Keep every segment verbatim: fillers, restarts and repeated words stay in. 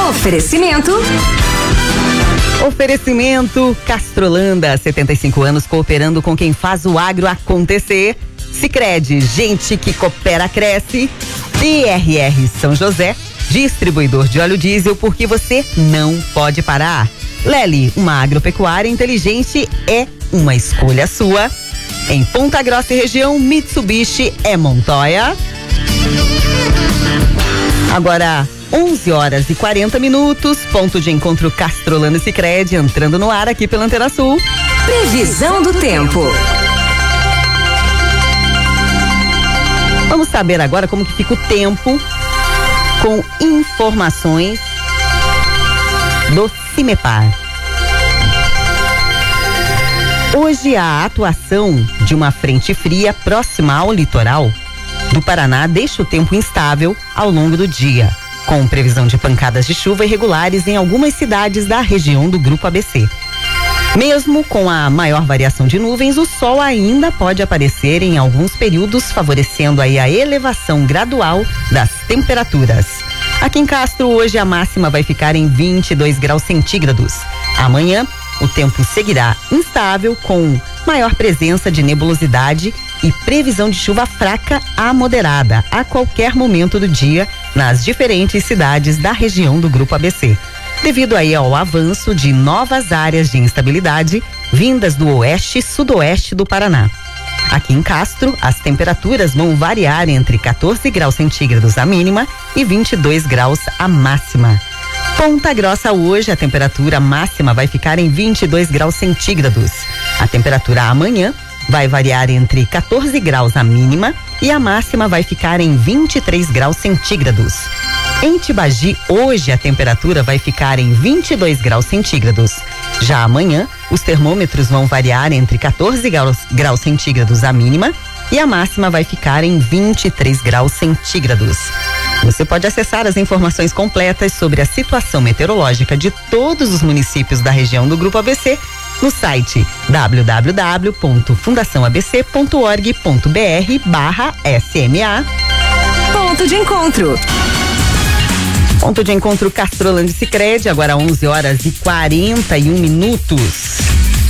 Oferecimento. Oferecimento Castrolanda, setenta e cinco anos cooperando com quem faz o agro acontecer. Sicredi, gente que coopera cresce. D R R São José, distribuidor de óleo diesel, porque você não pode parar. Lely, uma agropecuária inteligente é uma escolha sua. Em Ponta Grossa e região, Mitsubishi é Montoya. Agora onze horas e quarenta minutos, ponto de encontro Castrolanda e Sicredi, entrando no ar aqui pela Antena Sul. Previsão do tempo. Vamos saber agora como que fica o tempo com informações do CIMEPAR. Hoje a atuação de uma frente fria próxima ao litoral do Paraná deixa o tempo instável ao longo do dia, com previsão de pancadas de chuva irregulares em algumas cidades da região do Grupo A B C. Mesmo com a maior variação de nuvens, o sol ainda pode aparecer em alguns períodos, favorecendo aí a elevação gradual das temperaturas. Aqui em Castro, hoje a máxima vai ficar em vinte e dois graus centígrados. Amanhã, o tempo seguirá instável, com maior presença de nebulosidade e previsão de chuva fraca a moderada a qualquer momento do dia nas diferentes cidades da região do Grupo A B C, devido aí ao avanço de novas áreas de instabilidade vindas do oeste e sudoeste do Paraná. Aqui em Castro, as temperaturas vão variar entre quatorze graus centígrados a mínima e vinte e dois graus a máxima. Ponta Grossa, hoje a temperatura máxima vai ficar em vinte e dois graus centígrados. A temperatura amanhã vai variar entre quatorze graus a mínima e a máxima vai ficar em vinte e três graus centígrados. Em Tibagi, hoje a temperatura vai ficar em vinte e dois graus centígrados. Já amanhã, os termômetros vão variar entre quatorze graus, graus centígrados a mínima e a máxima vai ficar em vinte e três graus centígrados. Você pode acessar as informações completas sobre a situação meteorológica de todos os municípios da região do Grupo A B C no site w w w ponto fundação a b c ponto org ponto b r barra S M A. Ponto de encontro. Ponto de encontro Castrolanda e Sicredi, agora onze horas e quarenta e um minutos.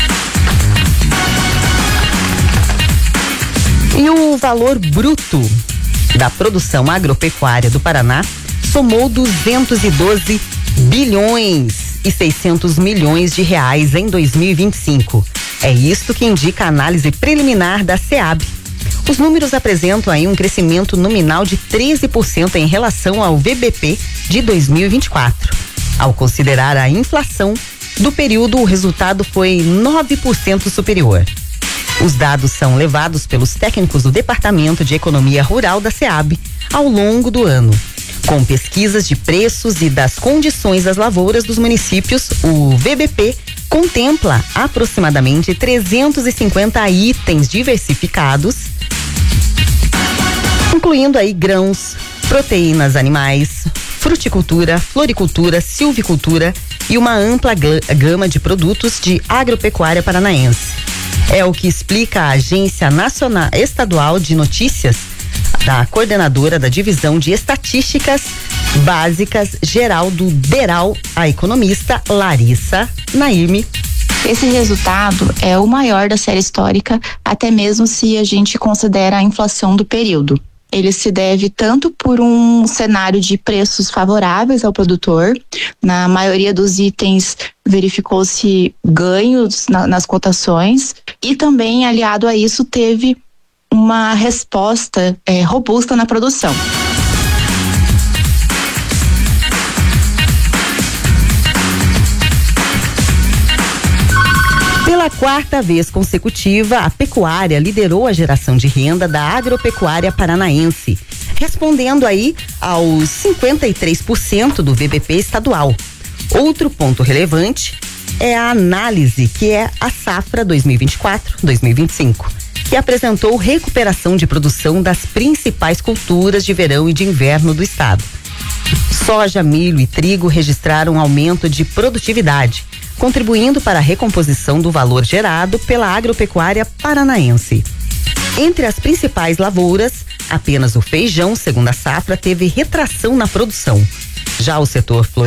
E o valor bruto da produção agropecuária do Paraná somou duzentos e doze bilhões e seiscentos milhões de reais em dois mil e vinte e cinco. É isto que indica a análise preliminar da SEAB. Os números apresentam aí um crescimento nominal de treze por cento em relação ao V B P de dois mil e vinte e quatro. Ao considerar a inflação do período, o resultado foi nove por cento superior. Os dados são levados pelos técnicos do Departamento de Economia Rural da SEAB ao longo do ano. Com pesquisas de preços e das condições das lavouras dos municípios, o V B P contempla aproximadamente trezentos e cinquenta itens diversificados, incluindo aí grãos, proteínas animais, fruticultura, floricultura, silvicultura e uma ampla gama de produtos de agropecuária paranaense. É o que explica a Agência Nacional Estadual de Notícias da coordenadora da Divisão de Estatísticas Básicas Geral do DERAL, a economista Larissa Naime. Esse resultado é o maior da série histórica, até mesmo se a gente considera a inflação do período. Ele se deve tanto por um cenário de preços favoráveis ao produtor. Na maioria dos itens verificou-se ganhos na, nas cotações, e também aliado a isso teve uma resposta é, robusta na produção. Pela quarta vez consecutiva, a pecuária liderou a geração de renda da agropecuária paranaense, respondendo aí aos cinquenta e três por cento do V B P estadual. Outro ponto relevante é a análise, que é a safra dois mil e vinte e quatro dois mil e vinte e cinco, que apresentou recuperação de produção das principais culturas de verão e de inverno do estado. Soja, milho e trigo registraram aumento de produtividade, contribuindo para a recomposição do valor gerado pela agropecuária paranaense. Entre as principais lavouras, apenas o feijão, segunda safra, teve retração na produção. Já o setor